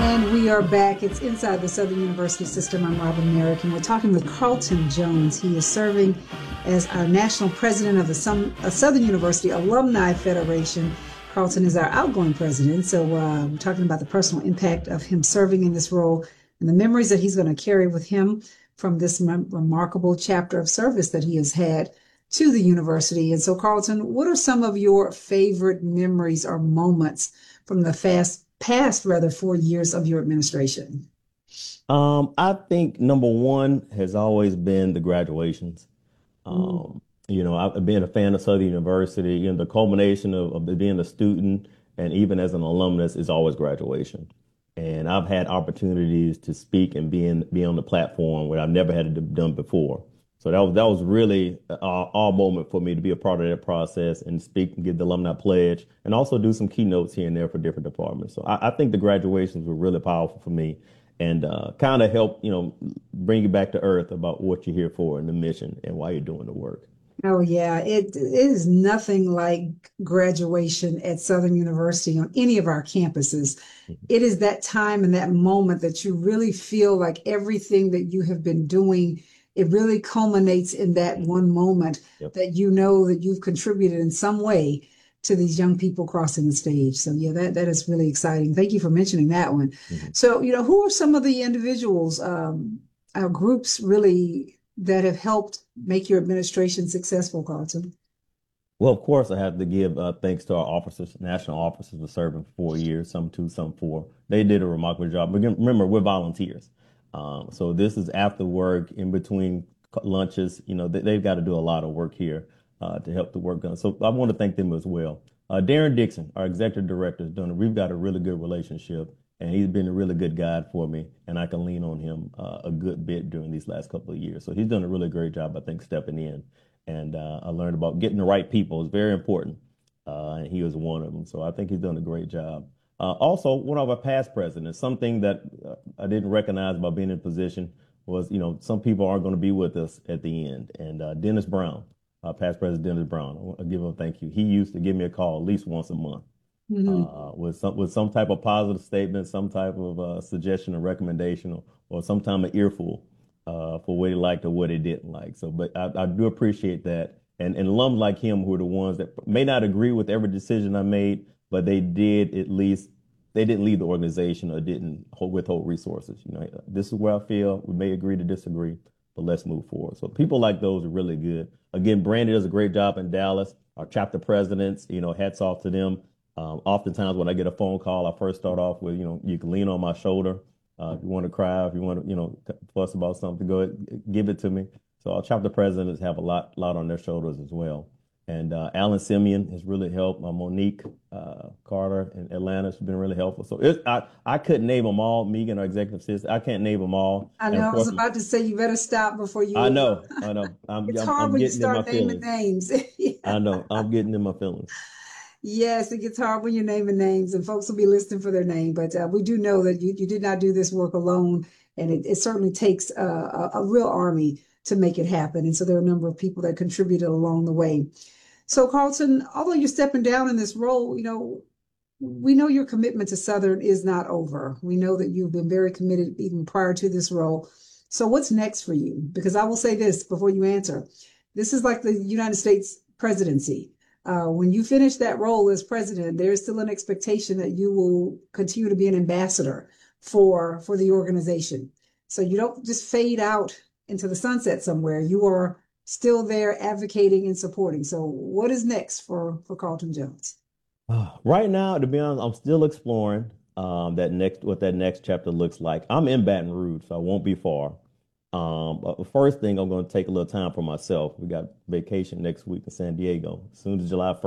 And we are back. It's Inside the Southern University System. I'm Robin Merrick, and we're talking with Carlton Jones. He is serving as our national president of the Southern University Alumni Federation. Carlton is our outgoing president, so we're talking about the personal impact of him serving in this role and the memories that he's going to carry with him from this remarkable chapter of service that he has had to the university. And so, Carlton, what are some of your favorite memories or moments from the past 4 years of your administration? I think number one has always been the graduations. I've been a fan of Southern University. The culmination of being a student and even as an alumnus is always graduation. And I've had opportunities to speak and be on the platform where I've never had it done before. So that was really an awe moment for me to be a part of that process and speak and give the alumni pledge and also do some keynotes here and there for different departments. So I think the graduations were really powerful for me and kind of help, bring you back to earth about what you're here for and the mission and why you're doing the work. Oh, yeah. It is nothing like graduation at Southern University on any of our campuses. It is that time and that moment that you really feel like everything that you have been doing, it really culminates in that one moment that you know that you've contributed in some way to these young people crossing the stage. So yeah, that is really exciting. Thank you for mentioning that one. So, who are some of the individuals, groups really that have helped make your administration successful, Carlton? Well, of course, I have to give thanks to our officers, national officers for serving for 4 years, some 2, some 4. They did a remarkable job. But remember, we're volunteers. So this is after work, in between lunches. They've got to do a lot of work here to help the work done. So I want to thank them as well. Darren Dixon, our executive director, we've got a really good relationship, and he's been a really good guide for me, and I can lean on him a good bit during these last couple of years. So he's done a really great job, I think, stepping in. And I learned about getting the right people is very important, and he was one of them. So I think he's done a great job. Also, one of our past presidents, something that I didn't recognize about being in position was, some people aren't going to be with us at the end. And Dennis Brown, past President Dennis Brown, I want to give him a thank you. He used to give me a call at least once a month with some type of positive statement, some type of suggestion or recommendation, or some time an earful for what he liked or what he didn't like. So, but I do appreciate that. And alums like him who are the ones that may not agree with every decision I made, but they didn't leave the organization or didn't withhold resources. This is where I feel we may agree to disagree, but let's move forward. So people like those are really good. Again, Brandy does a great job in Dallas. Our chapter presidents, hats off to them. Oftentimes when I get a phone call, I first start off with, you can lean on my shoulder. If you want to cry, if you want to, fuss about something, go ahead, give it to me. So our chapter presidents have a lot on their shoulders as well. And Alan Simeon has really helped. Monique Carter in Atlanta has been really helpful. So I couldn't name them all. Megan, our executive assistant, I can't name them all. I know. I was about to say you better stop before you. I know. It's hard when you start naming names. Yeah. I know. I'm getting in my feelings. Yes, it gets hard when you're naming names, and folks will be listening for their name. But we do know that you did not do this work alone, and it certainly takes a real army to make it happen. And so there are a number of people that contributed along the way. So, Carlton, although you're stepping down in this role, we know your commitment to Southern is not over. We know that you've been very committed even prior to this role. So what's next for you? Because I will say this before you answer. This is like the United States presidency. When you finish that role as president, there is still an expectation that you will continue to be an ambassador for the organization. So you don't just fade out into the sunset somewhere. You are still there advocating and supporting. So what is next for Carlton Jones? Right now, to be honest, I'm still exploring what that next chapter looks like. I'm in Baton Rouge, so I won't be far. But the first thing, I'm going to take a little time for myself. We got vacation next week in San Diego. As soon as July 1st.